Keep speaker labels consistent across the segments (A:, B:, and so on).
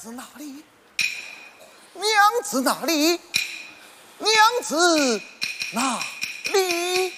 A: 子哪里？娘子哪里？娘子哪里？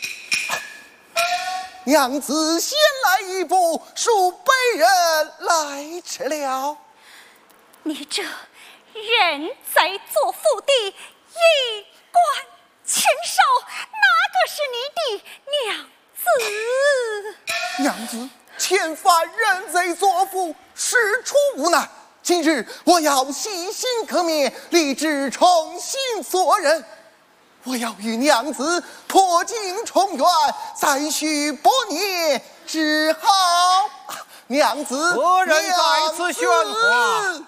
A: 娘子先来一步，恕本人来迟了。
B: 你这人在做府邸，衣冠禽兽，哪个是你的娘子？
A: 娘子，前番人贼作父，事出无奈。今日我要洗心革面，立志重新做人。我要与娘子破镜重圆，再续百年之好。娘子，
C: 何人在此喧哗？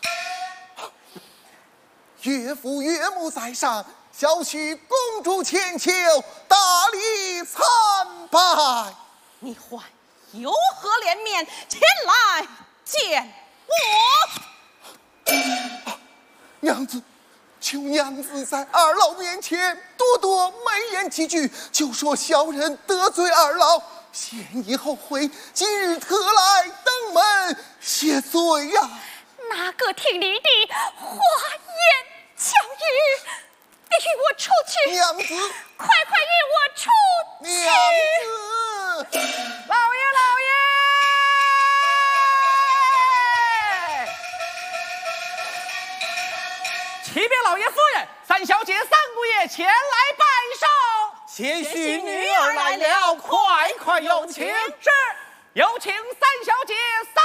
A: 岳父岳母在上，小婿公主千秋，大礼参拜。
D: 你还有何脸面前来见我？
A: 娘子，求娘子在二老面前多多美言几句，就说小人得罪二老，先已后悔，今日特来登门谢罪呀。
B: 哪个听你的花言巧语？你与我出去！
A: 娘子，
B: 快快与我出去！
A: 娘子，
C: 老爷！启禀老爷夫人，三小姐、三姑爷前来拜寿。些许女儿来了，快快有请。是，有请三小姐、三